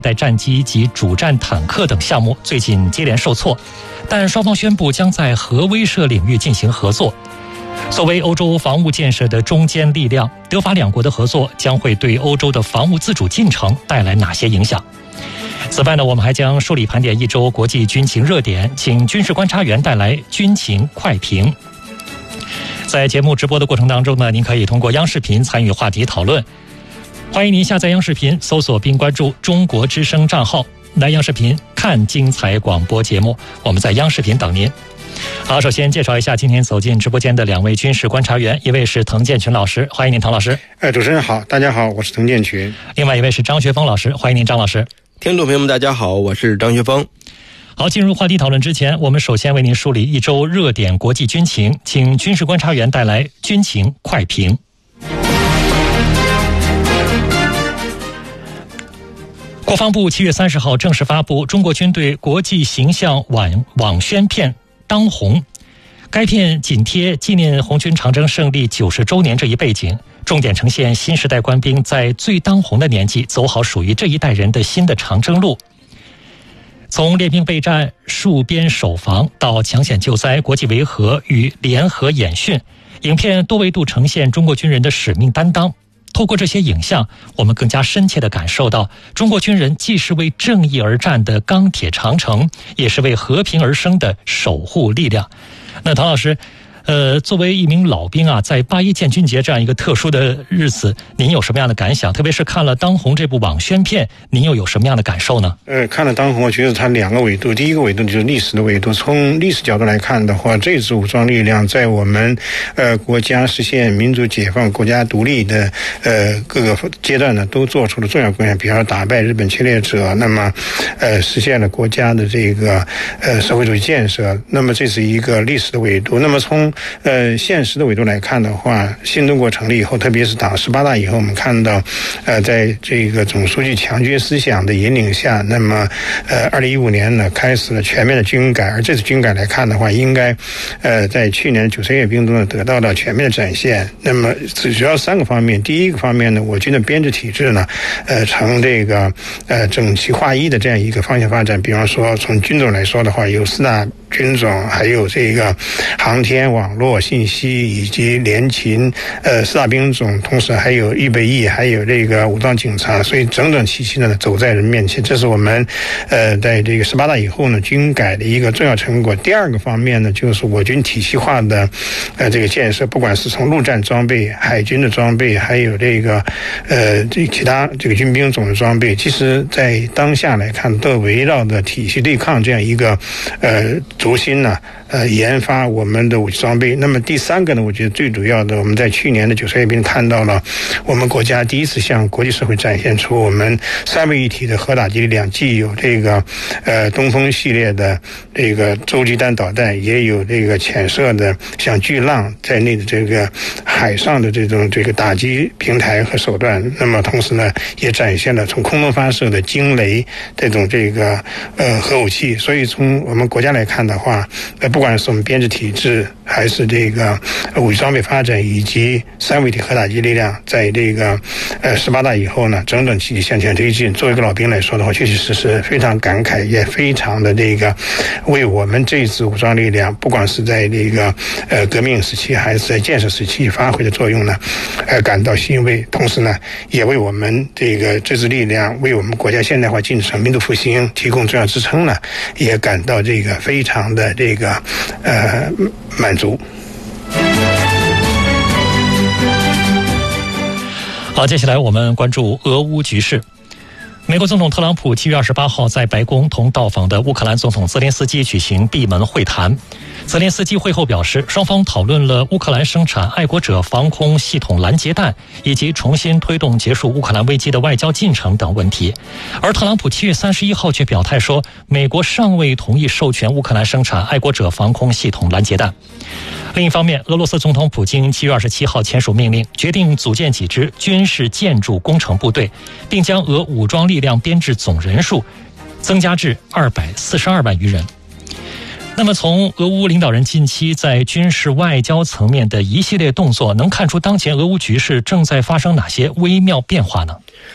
带战机及主战坦克等项目最近接连受挫，但双方宣布将在核威慑领域进行合作。作为欧洲防务建设的中坚力量，德法两国的合作将会对欧洲的防务自主进程带来哪些影响？此外呢，我们还将梳理盘点一周国际军情热点，请军事观察员带来军情快评。在节目直播的过程当中呢，您可以通过央视频参与话题讨论。欢迎您下载央视频，搜索并关注中国之声账号，来央视频看精彩广播节目。我们在央视频等您。好，首先介绍一下今天走进直播间的两位军事观察员，一位是滕建群老师，欢迎您滕老师。 主持人好，大家好，我是滕建群。 另外一位是张学峰老师，欢迎您张老师。 听众朋友们大家好，我是张学峰。 好，进入话题讨论之前，我们首先为您梳理一周热点国际军情，请军事观察员带来军情快评。国防部7月30号正式发布中国军队国际形象网宣片《当红》，该片紧贴纪念红军长征胜利90周年这一背景，重点呈现新时代官兵在最当红的年纪走好属于这一代人的新的长征路。从练兵备战、戍边守防到抢险救灾、国际维和与联合演训，影片多维度呈现中国军人的使命担当。透过这些影像，我们更加深切地感受到中国军人既是为正义而战的钢铁长城，也是为和平而生的守护力量。那唐老师，作为一名老兵啊，在8·1建军节这样一个特殊的日子，您有什么样的感想？特别是看了《当红》这部网宣片，您又有什么样的感受呢？ 看了《当红》，我觉得它两个维度，第一个维度就是历史的维度。从历史角度来看的话，这支武装力量在我们国家实现民主解放、国家独立的各个阶段呢，都做出了重要贡献。比方打败日本侵略者，那么实现了国家的这个社会主义建设。那么这是一个历史的维度。那么从现实的维度来看的话，新中国成立以后，特别是党18大以后，我们看到在这个总书记强军思想的引领下，那么2015年呢开始了全面的军改，而这次军改来看的话，应该在去年93阅兵中呢得到了全面的展现。那么主要3个方面，第一个方面呢，我军的编制体制呢呈这个整齐划一的这样一个方向发展。比方说从军种来说的话，有4大军种，还有这个航天、网络、信息以及联勤4大兵种，同时还有预备役，还有这个武装警察，所以整整齐齐的走在人面前。这是我们在这个18大以后呢军改的一个重要成果。第二个方面呢，就是我军体系化的这个建设，不管是从陆战装备、海军的装备，还有这个其他这个军兵种的装备，其实在当下来看都围绕着体系对抗这样一个轴心呢研发我们的武器装备。那么第3个呢，我觉得最主要的，我们在去年的93阅兵看到了我们国家第一次向国际社会展现出我们3位一体的核打击力量，既有这个东风系列的这个洲际弹导弹，也有这个潜射的像巨浪在内的这个海上的这个打击平台和手段。那么同时呢，也展现了从空中发射的惊雷这种核武器。所以从我们国家来看的话，不管是我们编制体制，还是这个武器装备发展，以及3位一体核打击力量，在这个18大以后呢，整整齐齐向前推进。作为一个老兵来说的话，确确实实非常感慨，也非常的为我们这支武装力量，不管是在这个革命时期，还是在建设时期发挥的作用呢，感到欣慰。同时呢，也为我们这支力量，为我们国家现代化进程、民族复兴提供重要支撑呢，也感到非常的满足。 好，接下来我们关注俄乌局势。美国总统特朗普7月28号在白宫同到访的乌克兰总统泽连斯基举行闭门会谈。泽连斯基会后表示，双方讨论了乌克兰生产爱国者防空系统拦截弹，以及重新推动结束乌克兰危机的外交进程等问题。而特朗普7月31号却表态说，美国尚未同意授权乌克兰生产爱国者防空系统拦截弹。另一方面，俄罗斯总统普京7月27号签署命令，决定组建几支军事建筑工程部队，并将俄武装力量编制总人数增加至242万余人。那么从俄乌领导人近期在军事外交层面的一系列动作，能看出当前俄乌局势正在发生哪些微妙变化呢？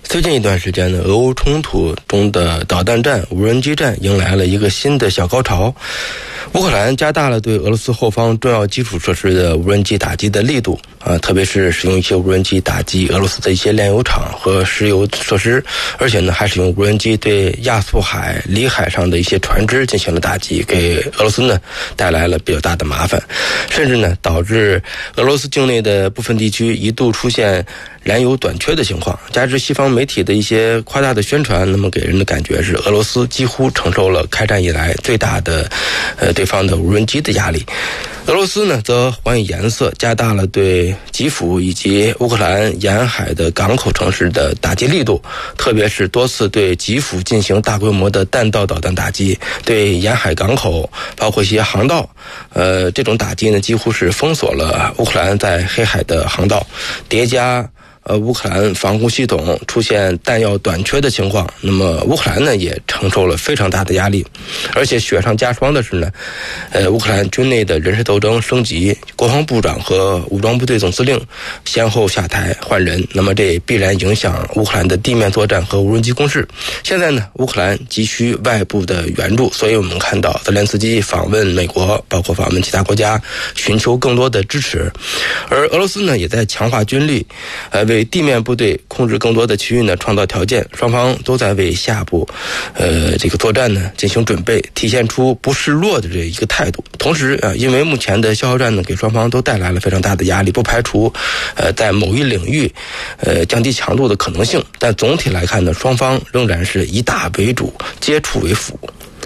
最近一段时间呢，俄乌冲突中的导弹战、无人机战迎来了一个新的小高潮。乌克兰加大了对俄罗斯后方重要基础设施的无人机打击的力度特别是使用一些无人机打击俄罗斯的一些炼油厂和石油设施，而且呢还使用无人机对亚速海、里海上的一些船只进行了打击，给俄罗斯呢带来了比较大的麻烦，甚至呢导致俄罗斯境内的部分地区一度出现燃油短缺的情况，加之西方媒体的一些夸大的宣传，那么给人的感觉是俄罗斯几乎承受了开战以来最大的对方的无人机的压力。俄罗斯呢则还以颜色，加大了对基辅以及乌克兰沿海的港口城市的打击力度，特别是多次对基辅进行大规模的弹道导弹打击，对沿海港口包括一些航道这种打击呢几乎是封锁了乌克兰在黑海的航道，叠加乌克兰防空系统出现弹药短缺的情况，那么乌克兰呢也承受了非常大的压力。而且雪上加霜的是呢，乌克兰军内的人事斗争升级，国防部长和武装部队总司令先后下台换人，那么这也必然影响乌克兰的地面作战和无人机攻势。现在呢，乌克兰急需外部的援助，所以我们看到泽连斯基访问美国，包括访问其他国家，寻求更多的支持。而俄罗斯呢也在强化军力，为地面部队控制更多的区域呢创造条件，双方都在为下步这个作战呢进行准备，体现出不示弱的这一个态度。同时因为目前的消耗战呢给双方都带来了非常大的压力，不排除在某一领域降低强度的可能性，但总体来看呢，双方仍然是以打为主，接触为辅。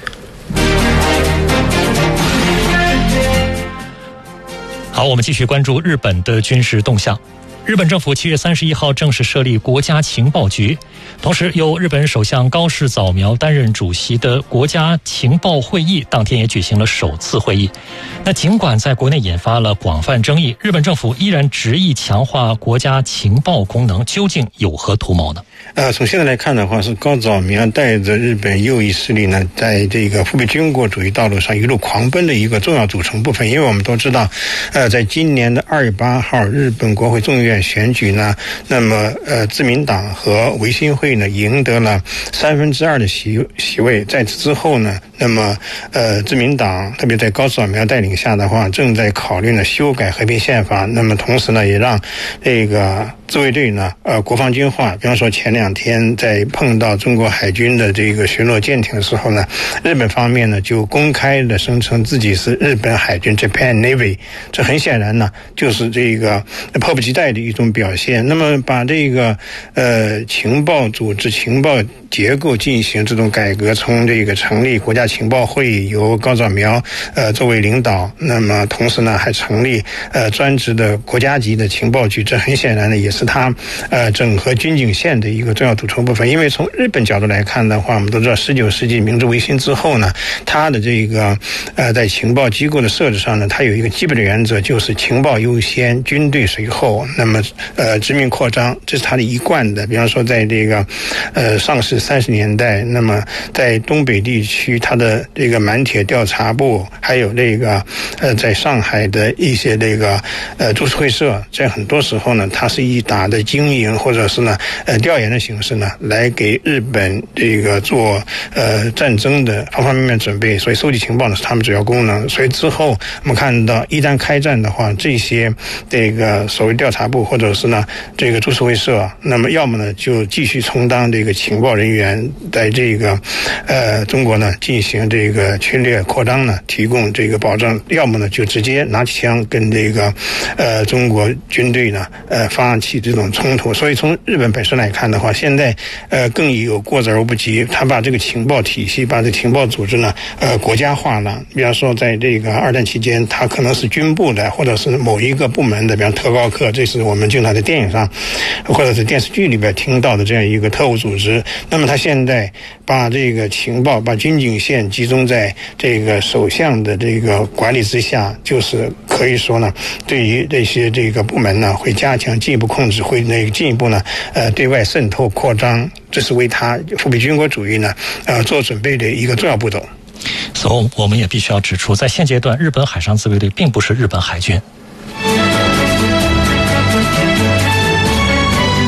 好，我们继续关注日本的军事动向。日本政府7月31号正式设立国家情报局，同时由日本首相高市早苗担任主席的国家情报会议当天也举行了首次会议。那尽管在国内引发了广泛争议，日本政府依然执意强化国家情报功能，究竟有何图谋呢？ 从现在来看的话，是高早苗带着日本右翼势力呢，在这个复辟军国主义道路上一路狂奔的一个重要组成部分。因为我们都知道，在今年的2月8号，日本国会众议院选举呢，那么自民党和维新会呢赢得了2/3的席位。在此之后呢，那么自民党特别在高早苗带领下的话，正在考虑呢修改和平宪法。那么同时呢，也让这个自卫队呢国防军化。比方说前2天在碰到中国海军的这个巡逻舰艇的时候呢，日本方面呢就公开的声称自己是日本海军 Japan Navy， 这很显然呢就是这个迫不及待的一种表现。那么把这个情报组织、情报结构进行这种改革，从这个成立国家情报会由高早苗作为领导，那么同时呢还成立专职的国家级的情报局，这很显然呢也是他整合军警线的一个重要组成部分。因为从日本角度来看的话，我们都知道19世纪明治维新之后呢，它的这个在情报机构的设置上呢，它有一个基本的原则，就是情报优先，军队随后，那么殖民扩张，这是它的一贯的。比方说在这个上世30年代，那么在东北地区，它的这个满铁调查部，还有这个在上海的一些这个株式会社，在很多时候呢，它是以打的经营或者是呢调研的形式呢，来给日本这个做战争的方方面面准备，所以收集情报呢是他们主要功能。所以之后我们看到，一旦开战的话，这些这个所谓调查部或者是呢这个株式会社，那么要么呢就继续充当这个情报人员，在这个中国呢进行这个侵略扩张呢提供这个保障，要么呢就直接拿起枪跟这个中国军队呢发起这种冲突。所以从日本本身来看的话，现在更有过之而不及，他把这个情报体系、把这个情报组织呢国家化了。比方说在这个二战期间，它可能是军部的或者是某一个部门的，比方特高课，这是我们经常在电影上或者是电视剧里边听到的这样一个特务组织。那么他现在把这个情报、把军警线集中在这个首相的这个管理之下，就是可以说呢，对于这些这个部门呢，会加强进一步控制，会那个进一步呢对外渗透扩张，这是为他复辟军国主义呢做准备的一个重要步骤。 所以我们也必须要指出，在现阶段，日本海上自卫队并不是日本海军。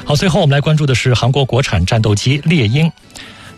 好，最后我们来关注的是韩国国产战斗机猎鹰。